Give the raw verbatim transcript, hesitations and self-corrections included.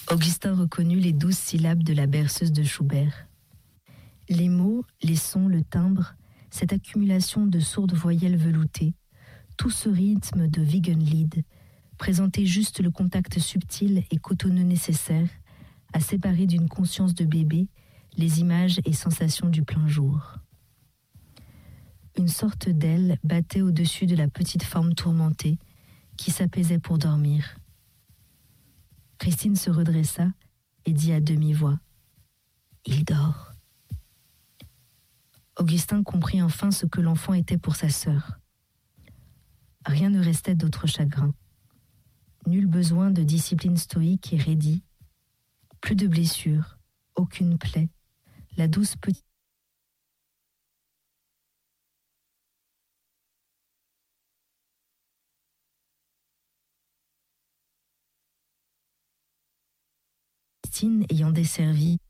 Augustin reconnut les douze syllabes de la berceuse de Schubert. Les mots, les sons, le timbre, cette accumulation de sourdes voyelles veloutées, tout ce rythme de Wiegenlied présentait juste le contact subtil et cotonneux nécessaire à séparer d'une conscience de bébé les images et sensations du plein jour. Une sorte d'aile battait au-dessus de la petite forme tourmentée qui s'apaisait pour dormir. Christine se redressa et dit à demi-voix « Il dort ». Augustin comprit enfin ce que l'enfant était pour sa sœur. Rien ne restait d'autre chagrin. Nul besoin de discipline stoïque et raidie. Plus de blessures, aucune plaie. La douce petite Christine ayant desservi